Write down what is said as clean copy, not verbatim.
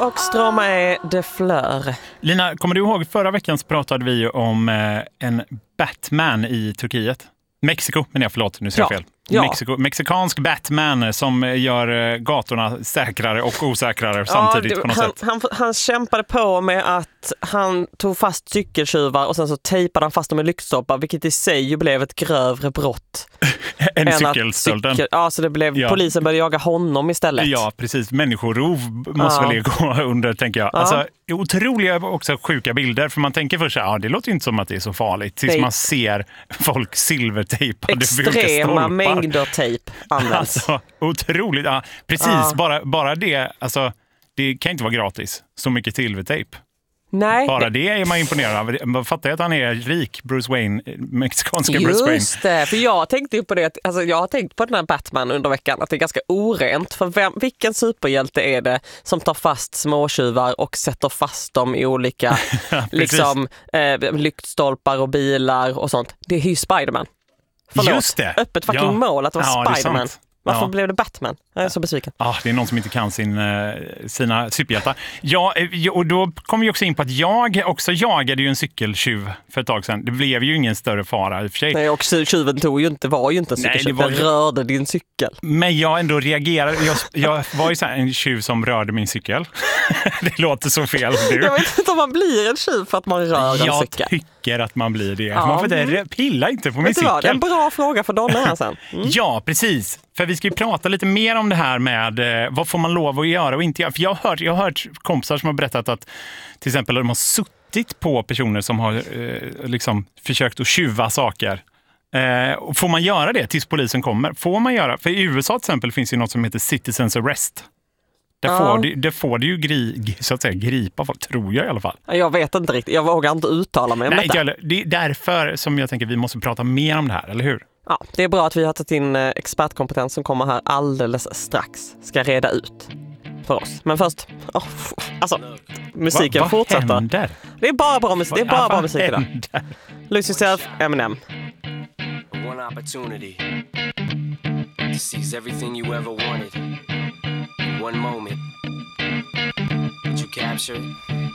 och Stromae de Fleur. Lina, kommer du ihåg förra veckan så pratade vi om en Batman i Turkiet? Mexiko, men förlåt, nu säger jag fel. Ja. Mexikansk Batman som gör gatorna säkrare och osäkrare samtidigt på något sätt. Han kämpade på med att han tog fast cykeltjuvar och sen så tejpade han fast dem med lyktstolpar, vilket i sig ju blev ett grövre brott. En cykelstölden. Ja, så det blev, polisen började jaga honom istället. Ja, precis. Människorov måste väl gå under, tänker jag. Alltså, otroliga också sjuka bilder, för man tänker först att det låter inte som att det är så farligt. Tills man ser folk silvertejpade extrema mängder tejp används. Alltså, otroligt. Ja, precis, bara det. Alltså, det kan inte vara gratis. Så mycket silvertejp. Nej. Bara det är man imponerad av. Man fattar att han är rik, Bruce Wayne, mexikanska Bruce Wayne. Just det, för jag tänkte ju på det. Alltså jag har tänkt på den här Batman under veckan, att det är ganska orent. För vilken superhjälte är det som tar fast småtjuvar och sätter fast dem i olika lyktstolpar och bilar och sånt? Det är ju Spiderman. Förlåt. Just det. Öppet fucking mål att det var Spiderman. Varför blev det Batman? Jag är så besviken. Det är någon som inte kan sina superhjältar. Ja, och då kom vi också in på att jag också jagade ju en cykeltjuv för ett tag sedan. Det blev ju ingen större fara i och för sig. Nej, och tjuven var ju inte en cykeltjuv. Den rörde din cykel. Men jag ändå reagerade. Jag var ju så här en tjuv som rörde min cykel. Det låter så fel. Jag vet inte om man blir en tjuv för att man rör en cykel. Jag tycker att man blir det. Man får pilla inte på min cykel. Det är en bra fråga för Donna här sen. Ja, precis. För vi ska ju prata lite mer om det här med vad får man lov att göra och inte göra. För jag har hört kompisar som har berättat att till exempel de har suttit på personer som har försökt att tjuva saker. Får man göra det tills polisen kommer? Får man göra? För i USA till exempel finns ju något som heter citizens arrest. Där får du ju så att säga gripa folk, tror jag i alla fall. Jag vet inte riktigt. Jag vågar inte uttala mig om detta. Det är därför som jag tänker att vi måste prata mer om det här, eller hur? Ja, det är bra att vi har tagit in expertkompetens som kommer här alldeles strax. Ska reda ut för oss. Men först, musiken fortsätter. Vad händer? Det är bara bra musik. Det är bara bra musik idag. Lose Yourself, Eminem. One opportunity to seize everything you ever wanted in one moment. Did you capture it?